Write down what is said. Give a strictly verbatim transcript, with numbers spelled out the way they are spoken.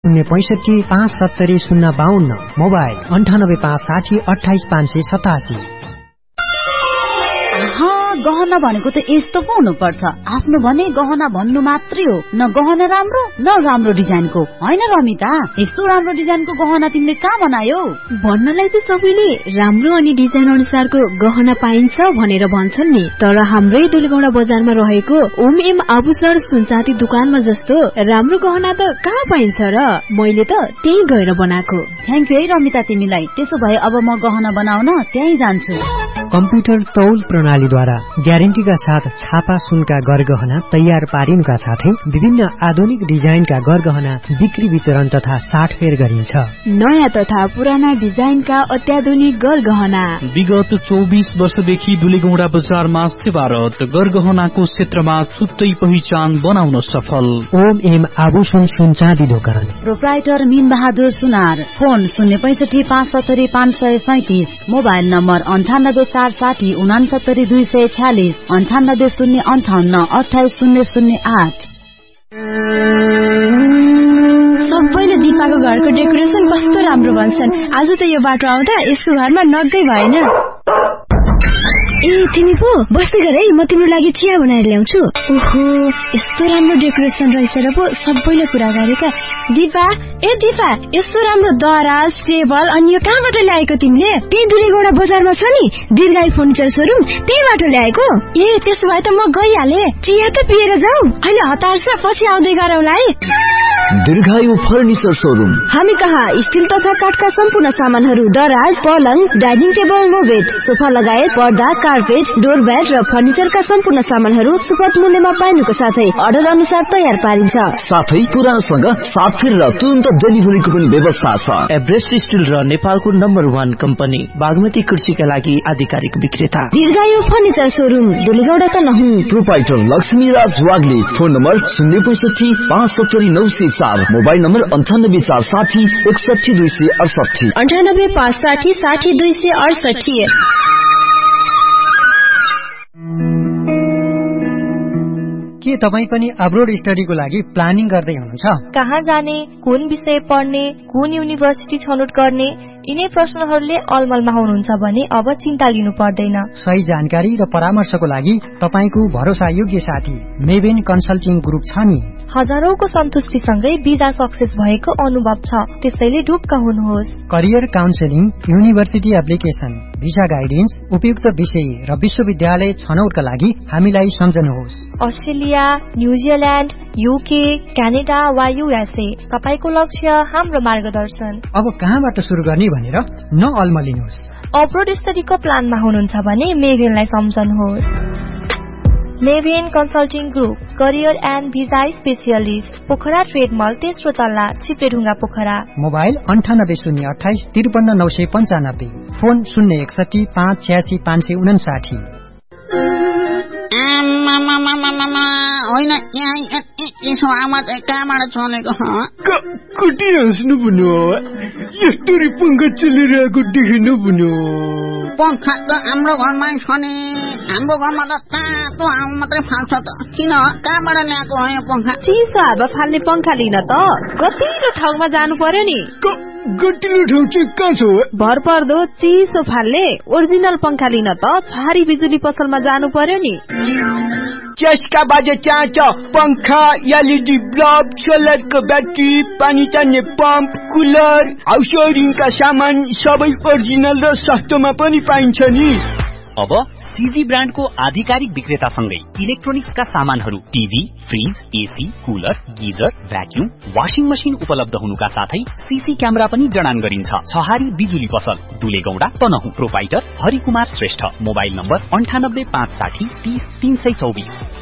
शून्य पैंसठी पाँच सत्तरी शून्य बाहन्न मोबाइल अन्ठानब्बे पाँच साठी अठाइस पाँच सय सतासी। गहना भनेको त यस्तो पो हुनुपर्छ। आफ्नो भने गहना भन्नु मात्रै हो, न गहना राम्रो न राम्रो डिजाइनको। होइन रमिता, यस्तो राम्रो डिजाइनको गहना तिमीले कहाँ बनायौ? भन्नलाई त सबैले राम्रो अनि डिजाइन अनुसारको गहना पाइन्छ भनेर भन्छन् नि, तर हाम्रै दुलेगौडा बजारमा रहेको ओम एम आभूषण सुनचाँदी दुकानमा जस्तो राम्रो गहना त कहाँ पाइन्छ र? मैले त त्यही गएर बनाएको। थ्याङ्क यू है रमिता तिमीलाई। त्यसो भए अब म गहना बनाउन त्यही जान्छु। कम्प्युटर तौल प्रणालीद्वारा ग्यारेन्टीका साथ छापा सुनका गरगहना तयार पारिनुका साथै विभिन्न आधुनिक डिजाइनका गरगहना बिक्री वितरण तथा साटफेर गरिन्छ। नयाँ तथा पुराना डिजाइनका अत्याधुनिक गरगहना विगत चौबिस वर्षदेखि दुलेगौडा बजारमा सेवारत, गरगहनाको क्षेत्रमा छुट्टै पहिचान बनाउन सफल। ओम एम आभूषण सुनचाँदी दोकान, प्रोप्राइटर मीन बहादुर सुनार। फोन शून्य पैंसठी पाँच सत्तरी पाँच सय सैतिस। मोबाइल नम्बर अन्ठानब्बे चार साठी उनासत्तरी दुई सय छ्यालिस अन्ठानब्बे शून्य अन्ठाउन्न अठाइस शून्य शून्य आठ। सबैले दिपाको घरको डेकोरेसन कस्तो राम्रो भन्छन्। आज त यो बाटो आउँदा यसको घरमा नगै भएन। ए तिमी पो बस्दै गर है, म तिम्रो लागि चिया बनाएर ल्याउँछु। ओहो, यस्तो राम्रो डेकोरेसन रहेछ र पो सबैले कुरा गरेका। दिपा, ए दिपा, यस्तो राम्रो दराज टेबल अनि यो कहाँबाट ल्याएको तिमीले? त्यही दुलेगौडा बजारमा छ नि दीर्घायु फर्निचर सोरुम, त्यहीबाट ल्याएको। ए त्यसो भए त म गइहाले। चिया त पिएर जाऊ। अहिले हतार छ, पछि आउँदै गरौँला है। दीर्घायु फर्निचर सोरुम। हामी कहाँ स्टिल तथा काठका सम्पूर्ण सामानहरू, दराज, पलङ, डाइनिङ टेबल, मोबेड, सोफा लगायत पर्दा, कार्पेट, डोरब्याट र फर्निचरका सम्पूर्ण सामानहरू सुपथ मूल्यमा पाइनुको साथै अर्डर अनुसार तयार पारिन्छ। साथै पुरानसँग साथफेर र तुरन्त डेलिभरीको पनि व्यवस्था छ। एभरेस्ट स्टिल र नेपालको नम्बर वान कम्पनी बागमती कृषिका लागि आधिकारिक विक्रेता दीर्घायु फर्निचर सोरुम, दुलेगौडा त नहुँ। Proprietor Laxmiraj Wagle. Phone number शून्य पैंसठी पाँच सत्तरी नौ सय चार। मोबाइल नम्बर अन्ठानब्बे चार साठी एकसठी दुई सय अडसठी अन्ठानब्बे पाँच साठी साठी दुई सय अडसठी। के तपाईँ पनि अब्रोड स्टडीको लागि प्लानिङ गर्दै हुनुहुन्छ? कहाँ जाने, कुन विषय पढ्ने, कुन युनिभर्सिटी छनौट गर्ने, यिनै प्रश्नहरूले अलमलमा हुनुहुन्छ भने अब चिन्ता लिनु पर्दैन। सही जानकारी र परामर्शको लागि तपाईको भरोसायोग्य साथी मेबेन कन्सल्टिङ ग्रुप छ नि। हजारौंको सन्तुष्टिसँगै भिजा सक्सेस भएको अनुभव छ, त्यसैले ढुक्क हुनुहोस्। Career counselling, university application, visa guidance, उपयुक्त विषय र विश्वविद्यालय छनौटका लागि हामीलाई सम्झनुहोस्। अस्ट्रेलिया, न्युजिल्यान्ड, युके, क्यानाडा वा युएसए, तपाईको लक्ष्य हाम्रो मार्गदर्शन। अब कहाँबाट सुरु गर्ने भनेर नअल्मलिनुहोस्। अब्रोड स्टडीको प्लानमा हुनुहुन्छ भने मेभेनलाई सम्झनुहोस्। मेभेन consulting group, career and visa specialist, Pokhara trade मल, तेस्रो तल्ला, चिप्लेढुङ्गा, पोखरा। मोबाइल अन्ठानब्बे शून्य अठाइस त्रिपन्न नौ सय पञ्चानब्बे। फोन शून्य एकसठी पाँच छ्यासी पाँच सय उनासाठी। होइन यसो आवाज कहाँबाट चलेको? कति हाँस्नु भन्यो, यस्तरी पंखा चलिरहेको देखिनु भन्यो। पंखा त हाम्रो घरमा छ नि, हाम्रो घरमा त तातो हावा मात्रै फाल्छ त। किन, कहाँबाट ल्याएको हो यो पंखा? चिसो हावा फाल्ने पंखा लिन त गतिलो ठाउँमा जानु पर्यो नि। गतिलो ठाउँ चाहिँ कहाँ छ? भर पर्दो चिसो फाल्ने ओरिजिनल पंखा लिन त छहारी बिजुली पसलमा जानु पर्यो नि। चस्का बाजे चाहन्छ पंखा, एलईडी बल्ब, सोलरको ब्याट्री, पानी तान्ने पम्प, कुलर, हाउस वायरिङका सामान सबै ओरिजिनल र सस्तोमा पनि पाइन्छ नि। अब सीजी ब्रान्डको आधिकारिक विक्रेतासँगै इलेक्ट्रोनिक्सका सामानहरू, TV, fridge, AC, cooler, geyser, vacuum, washing machine उपलब्ध हुनुका साथै सीसी क्यामेरा पनि जडान गरिन्छ। छहारी बिजुली पसल, दुलेगौडा, Tanahun. Proprietor Harikumar Shrestha. Mobile number अन्ठानब्बे पाँच साठी तीस तीन सय चौबिस।